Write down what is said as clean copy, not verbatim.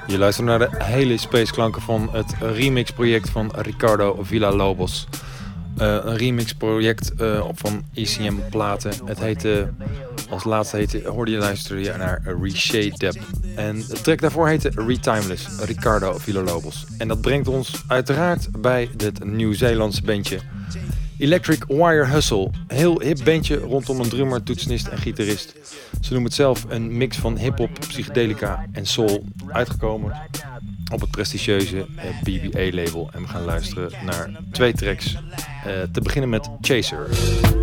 Je luistert naar de hele spaceklanken van het remixproject van Ricardo Villalobos. Een remixproject van ECM platen. Het heette, als laatste hoorde je luisteren naar Reshade. En de track daarvoor heette Retimeless, Ricardo Villalobos. En dat brengt ons uiteraard bij dit Nieuw-Zeelandse bandje Electric Wire Hustle. Heel hip bandje rondom een drummer, toetsenist en gitarist. Ze noemen het zelf een mix van hip-hop, psychedelica en soul. Uitgekomen op het prestigieuze BBA-label. En we gaan luisteren naar 2 tracks. Te beginnen met Chaser.